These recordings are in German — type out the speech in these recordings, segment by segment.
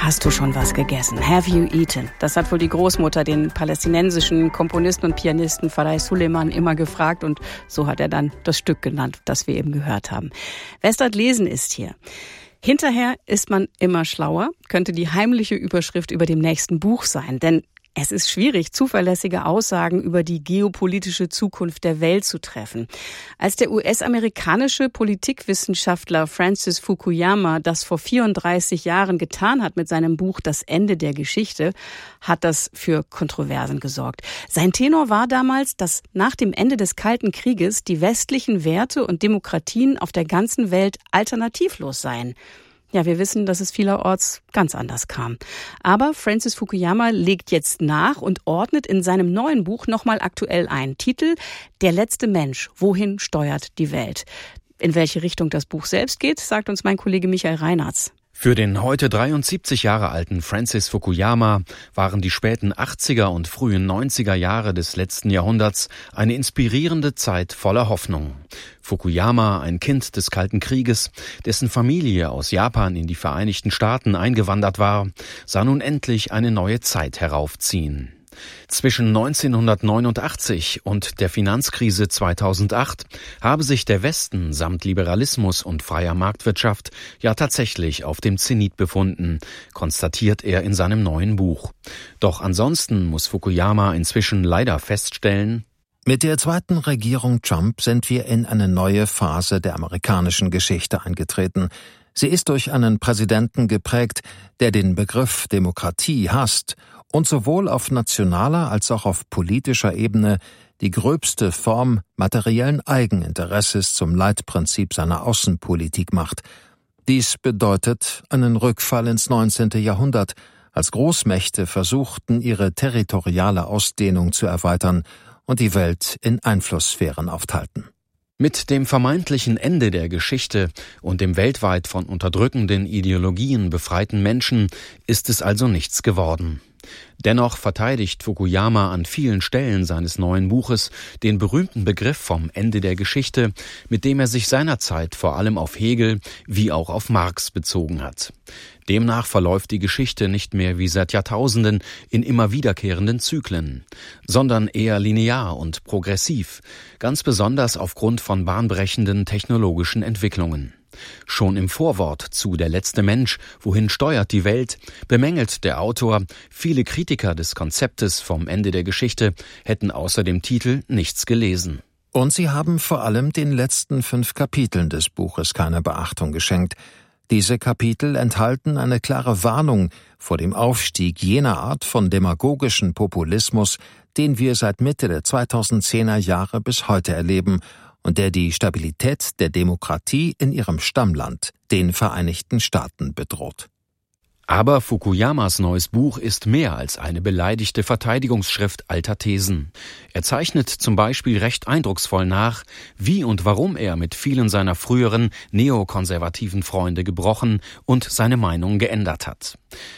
Hast du schon was gegessen? Have you eaten? Das hat wohl die Großmutter den palästinensischen Komponisten und Pianisten Farai Suleiman immer gefragt und so hat er dann das Stück genannt, das wir eben gehört haben. Westart Lesen ist hier. Hinterher ist man immer schlauer, könnte die heimliche Überschrift über dem nächsten Buch sein, denn es ist schwierig, zuverlässige Aussagen über die geopolitische Zukunft der Welt zu treffen. Als der US-amerikanische Politikwissenschaftler Francis Fukuyama das vor 34 Jahren getan hat mit seinem Buch Das Ende der Geschichte, hat das für Kontroversen gesorgt. Sein Tenor war damals, dass nach dem Ende des Kalten Krieges die westlichen Werte und Demokratien auf der ganzen Welt alternativlos seien. Ja, wir wissen, dass es vielerorts ganz anders kam. Aber Francis Fukuyama legt jetzt nach und ordnet in seinem neuen Buch nochmal aktuell ein. Titel: Der letzte Mensch. Wohin steuert die Welt? In welche Richtung das Buch selbst geht, sagt uns mein Kollege Michael Reinartz. Für den heute 73 Jahre alten Francis Fukuyama waren die späten 80er und frühen 90er Jahre des letzten Jahrhunderts eine inspirierende Zeit voller Hoffnung. Fukuyama, ein Kind des Kalten Krieges, dessen Familie aus Japan in die Vereinigten Staaten eingewandert war, sah nun endlich eine neue Zeit heraufziehen. Zwischen 1989 und der Finanzkrise 2008 habe sich der Westen samt Liberalismus und freier Marktwirtschaft ja tatsächlich auf dem Zenit befunden, konstatiert er in seinem neuen Buch. Doch ansonsten muss Fukuyama inzwischen leider feststellen: Mit der zweiten Regierung Trump sind wir in eine neue Phase der amerikanischen Geschichte eingetreten. Sie ist durch einen Präsidenten geprägt, der den Begriff Demokratie hasst und sowohl auf nationaler als auch auf politischer Ebene die gröbste Form materiellen Eigeninteresses zum Leitprinzip seiner Außenpolitik macht. Dies bedeutet einen Rückfall ins 19. Jahrhundert, als Großmächte versuchten, ihre territoriale Ausdehnung zu erweitern und die Welt in Einflusssphären aufteilten. Mit dem vermeintlichen Ende der Geschichte und dem weltweit von unterdrückenden Ideologien befreiten Menschen ist es also nichts geworden. Dennoch verteidigt Fukuyama an vielen Stellen seines neuen Buches den berühmten Begriff vom Ende der Geschichte, mit dem er sich seinerzeit vor allem auf Hegel wie auch auf Marx bezogen hat. Demnach verläuft die Geschichte nicht mehr wie seit Jahrtausenden in immer wiederkehrenden Zyklen, sondern eher linear und progressiv, ganz besonders aufgrund von bahnbrechenden technologischen Entwicklungen. Schon im Vorwort zu Der letzte Mensch, wohin steuert die Welt, bemängelt der Autor, viele Kritiker des Konzeptes vom Ende der Geschichte hätten außer dem Titel nichts gelesen. Und sie haben vor allem den letzten 5 Kapiteln des Buches keine Beachtung geschenkt. Diese Kapitel enthalten eine klare Warnung vor dem Aufstieg jener Art von demagogischen Populismus, den wir seit Mitte der 2010er Jahre bis heute erleben und der die Stabilität der Demokratie in ihrem Stammland, den Vereinigten Staaten, bedroht. Aber Fukuyamas neues Buch ist mehr als eine beleidigte Verteidigungsschrift alter Thesen. Er zeichnet zum Beispiel recht eindrucksvoll nach, wie und warum er mit vielen seiner früheren neokonservativen Freunde gebrochen und seine Meinung geändert hat.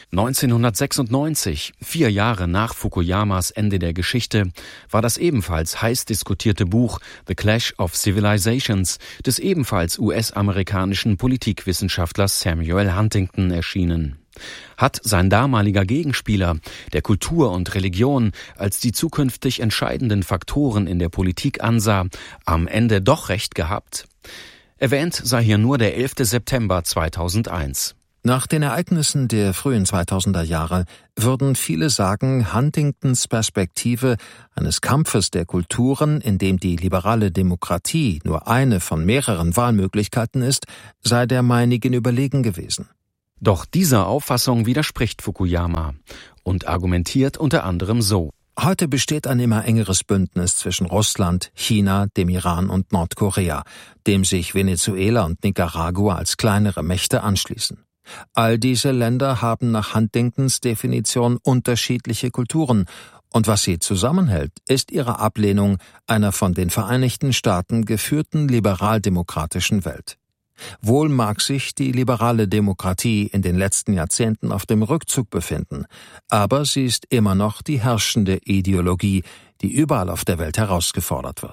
1996, 4 Jahre nach Fukuyamas Ende der Geschichte, war das ebenfalls heiß diskutierte Buch The Clash of Civilizations des ebenfalls US-amerikanischen Politikwissenschaftlers Samuel Huntington erschienen. Hat sein damaliger Gegenspieler, der Kultur und Religion als die zukünftig entscheidenden Faktoren in der Politik ansah, am Ende doch recht gehabt? Erwähnt sei hier nur der 11. September 2001. Nach den Ereignissen der frühen 2000er Jahre würden viele sagen, Huntingtons Perspektive eines Kampfes der Kulturen, in dem die liberale Demokratie nur eine von mehreren Wahlmöglichkeiten ist, sei der meinigen überlegen gewesen. Doch dieser Auffassung widerspricht Fukuyama und argumentiert unter anderem so: Heute besteht ein immer engeres Bündnis zwischen Russland, China, dem Iran und Nordkorea, dem sich Venezuela und Nicaragua als kleinere Mächte anschließen. All diese Länder haben nach Huntingtons Definition unterschiedliche Kulturen, und was sie zusammenhält, ist ihre Ablehnung einer von den Vereinigten Staaten geführten liberal-demokratischen Welt. Wohl mag sich die liberale Demokratie in den letzten Jahrzehnten auf dem Rückzug befinden, aber sie ist immer noch die herrschende Ideologie, die überall auf der Welt herausgefordert wird.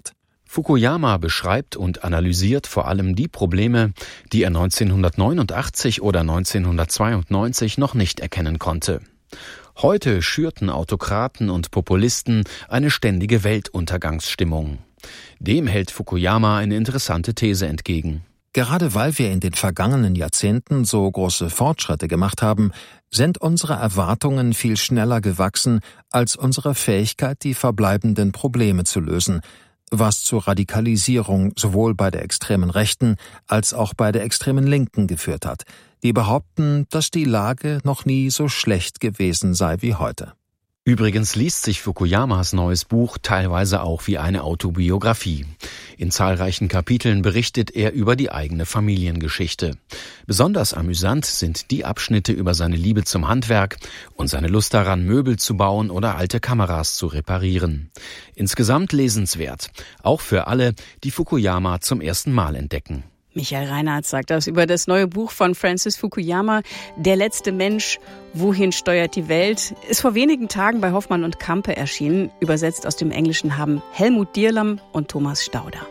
Fukuyama beschreibt und analysiert vor allem die Probleme, die er 1989 oder 1992 noch nicht erkennen konnte. Heute schürten Autokraten und Populisten eine ständige Weltuntergangsstimmung. Dem hält Fukuyama eine interessante These entgegen. Gerade weil wir in den vergangenen Jahrzehnten so große Fortschritte gemacht haben, sind unsere Erwartungen viel schneller gewachsen als unsere Fähigkeit, die verbleibenden Probleme zu lösen, was zur Radikalisierung sowohl bei der extremen Rechten als auch bei der extremen Linken geführt hat, die behaupten, dass die Lage noch nie so schlecht gewesen sei wie heute. Übrigens liest sich Fukuyamas neues Buch teilweise auch wie eine Autobiografie. In zahlreichen Kapiteln berichtet er über die eigene Familiengeschichte. Besonders amüsant sind die Abschnitte über seine Liebe zum Handwerk und seine Lust daran, Möbel zu bauen oder alte Kameras zu reparieren. Insgesamt lesenswert, auch für alle, die Fukuyama zum ersten Mal entdecken. Michael Reinhardt sagt das über das neue Buch von Francis Fukuyama, Der letzte Mensch, wohin steuert die Welt, ist vor wenigen Tagen bei Hoffmann und Campe erschienen. Übersetzt aus dem Englischen haben Helmut Dierlam und Thomas Stauder.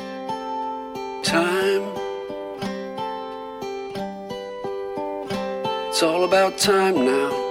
Time. It's all about time now.